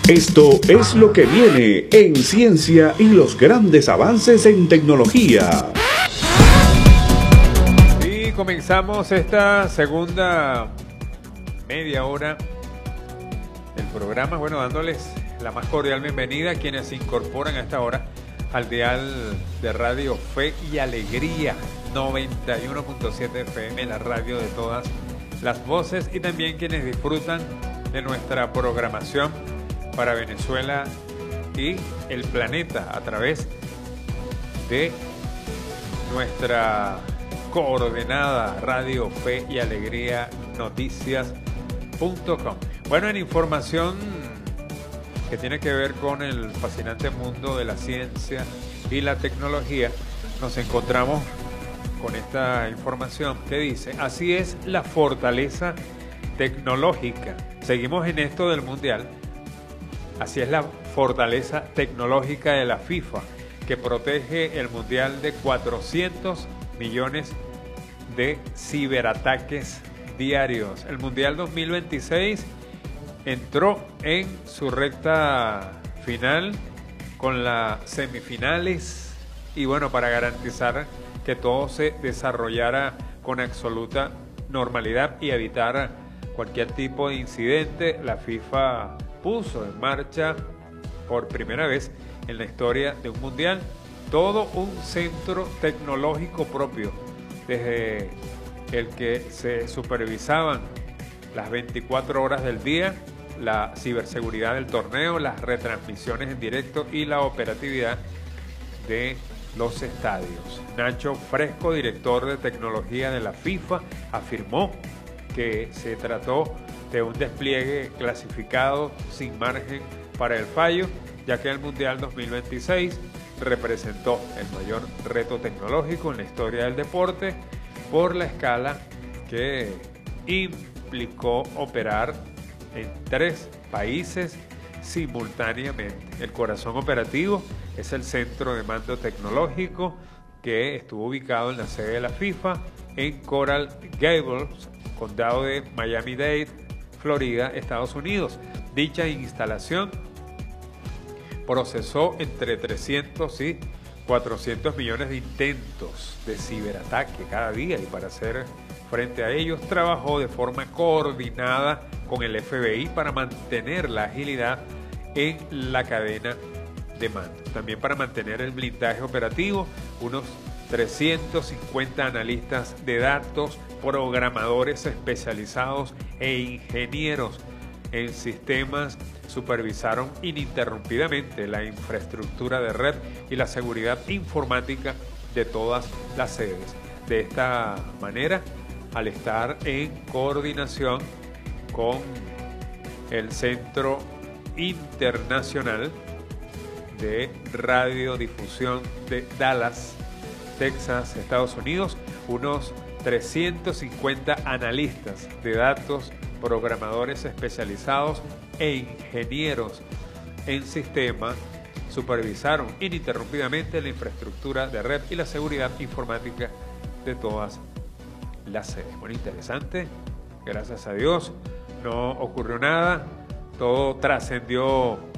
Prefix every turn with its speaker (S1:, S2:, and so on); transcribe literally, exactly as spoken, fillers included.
S1: Esto es lo que viene en ciencia y los grandes avances en tecnología.
S2: Y comenzamos esta segunda media hora del programa, bueno, dándoles la más cordial bienvenida a quienes se incorporan a esta hora al dial de Radio Fe y Alegría noventa y uno punto siete F M, la radio de todas las voces, y también quienes disfrutan de nuestra programación para Venezuela y el planeta a través de nuestra coordenada Radio Fe y Alegría Noticias punto com. Bueno, en información que tiene que ver con el fascinante mundo de la ciencia y la tecnología, nos encontramos con esta información que dice: así es la fortaleza tecnológica. Seguimos en esto del mundial. Así es la fortaleza tecnológica de la FIFA, que protege el mundial de cuatrocientos millones de ciberataques diarios. El mundial dos mil veintiséis entró en su recta final con las semifinales, y bueno, para garantizar que todo se desarrollara con absoluta normalidad y evitar cualquier tipo de incidente, la FIFA puso en marcha por primera vez en la historia de un mundial todo un centro tecnológico propio, desde el que se supervisaban las veinticuatro horas del día, la ciberseguridad del torneo, las retransmisiones en directo y la operatividad de los estadios. Nacho Fresco, director de tecnología de la FIFA, afirmó que se trató de un despliegue clasificado sin margen para el fallo, ya que el Mundial dos mil veintiséis representó el mayor reto tecnológico en la historia del deporte por la escala que implicó operar en tres países simultáneamente. El corazón operativo es el centro de mando tecnológico que estuvo ubicado en la sede de la FIFA en Coral Gables, condado de Miami-Dade, Florida, Estados Unidos. Dicha instalación procesó entre trescientos y cuatrocientos millones de intentos de ciberataque cada día, y para hacer frente a ellos trabajó de forma coordinada con el F B I para mantener la agilidad en la cadena de mando. También para mantener el blindaje operativo, unos trescientos cincuenta analistas de datos, programadores especializados e ingenieros en sistemas supervisaron ininterrumpidamente la infraestructura de red y la seguridad informática de todas las sedes. De esta manera, al estar en coordinación con el Centro Internacional de Radiodifusión de Dallas, Texas, Estados Unidos, unos trescientos cincuenta analistas de datos, programadores especializados e ingenieros en sistemas supervisaron ininterrumpidamente la infraestructura de red y la seguridad informática de todas las sedes. Bueno, interesante. Gracias a Dios no ocurrió nada. Todo trascendió